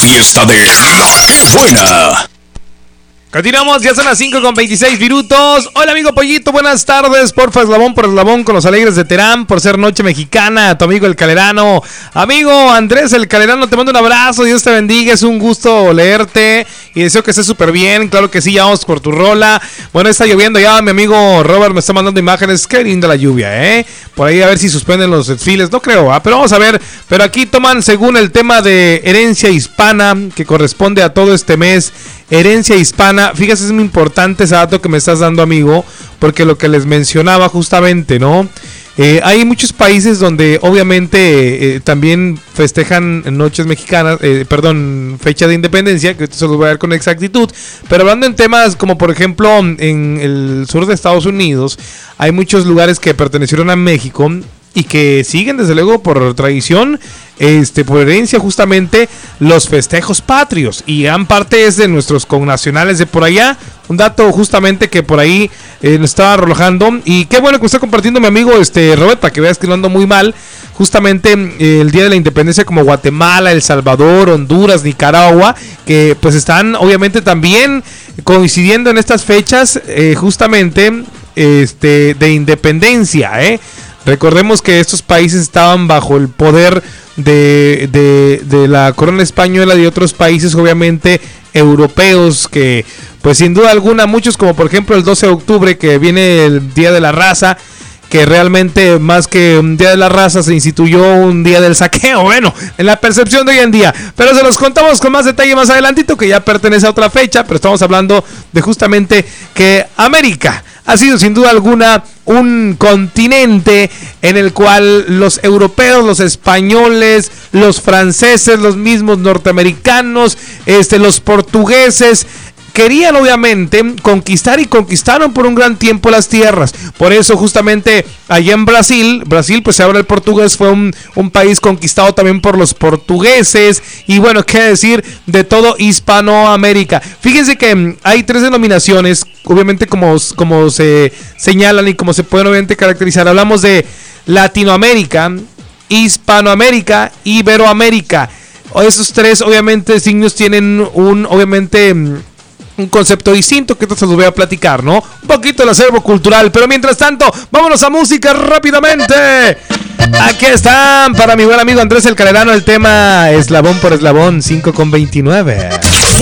fiesta de La Que Buena. Continuamos, ya son las 5:26 minutos. Hola amigo Pollito, buenas tardes. Porfa, eslabón por eslabón con los alegres de Terán por ser noche mexicana. Tu amigo el Calerano. Amigo Andrés el Calerano, te mando un abrazo. Dios te bendiga, es un gusto leerte y deseo que estés súper bien. Claro que sí, ya vamos por tu rola. Bueno, está lloviendo ya, mi amigo Robert me está mandando imágenes. Qué linda la lluvia, por ahí a ver si suspenden los desfiles. No creo, pero vamos a ver. Pero aquí toman según el tema de herencia hispana que corresponde a todo este mes. Herencia hispana, fíjate, es muy importante ese dato que me estás dando, amigo, porque lo que les mencionaba justamente, ¿no? Hay muchos países donde obviamente también festejan noches mexicanas, fecha de independencia, que se los voy a dar con exactitud, pero hablando en temas como por ejemplo en el sur de Estados Unidos, hay muchos lugares que pertenecieron a México y que siguen desde luego por tradición, por herencia justamente los festejos patrios, y gran parte es de nuestros connacionales de por allá. Un dato justamente que por ahí nos estaba arrojando, y qué bueno que me está compartiendo mi amigo Robert, para que veas que no ando muy mal. Justamente el día de la independencia como Guatemala, El Salvador, Honduras, Nicaragua, que pues están obviamente también coincidiendo en estas fechas justamente de independencia, Recordemos que estos países estaban bajo el poder de la corona española y de otros países obviamente europeos, que pues sin duda alguna muchos, como por ejemplo el 12 de octubre que viene el Día de la Raza, que realmente más que un Día de la Raza se instituyó un Día del Saqueo, bueno, en la percepción de hoy en día, pero se los contamos con más detalle más adelantito, que ya pertenece a otra fecha, pero estamos hablando de justamente que América ha sido sin duda alguna un continente en el cual los europeos, los españoles, los franceses, los mismos norteamericanos, los portugueses querían obviamente conquistar y conquistaron por un gran tiempo las tierras. Por eso justamente allá en Brasil pues se habla el portugués, fue un país conquistado también por los portugueses, y bueno, qué decir de todo Hispanoamérica. Fíjense que hay 3 denominaciones, obviamente como se señalan y como se pueden obviamente caracterizar. Hablamos de Latinoamérica, Hispanoamérica, Iberoamérica. Esos 3 obviamente signos tienen un concepto distinto, que entonces los voy a platicar, ¿no? Un poquito del acervo cultural, pero mientras tanto, vámonos a música rápidamente. Aquí están para mi buen amigo Andrés el Calerano, el tema eslabón por eslabón, 5:29.